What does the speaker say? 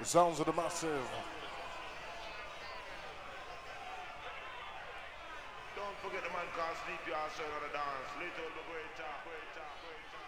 Sounds of the massive. Don't forget the man called Sleepy also on the dance. Little the greater.